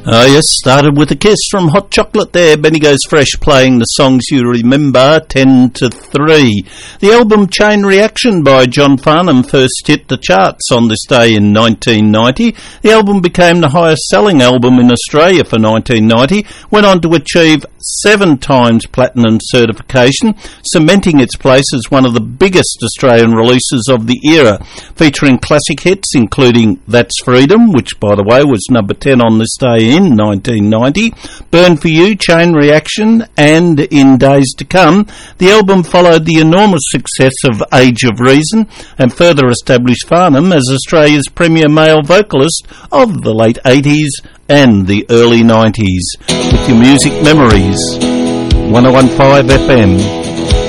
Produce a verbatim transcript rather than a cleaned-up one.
Oh yes, started with a kiss from Hot Chocolate there. Benny Goes Fresh playing the songs you remember, ten to three. The album Chain Reaction by John Farnham first hit the charts on this day in nineteen ninety. The album became the highest selling album in Australia for nineteen ninety, went on to achieve seven times platinum certification, cementing its place as one of the biggest Australian releases of the era, featuring classic hits including That's Freedom, which by the way was number ten on this day in nineteen ninety, Burn For You, Chain Reaction, and In Days To Come. The album followed the enormous success of Age of Reason and further established Farnham as Australia's premier male vocalist of the late eighties and the early nineties. With your music memories, one oh one point five F M.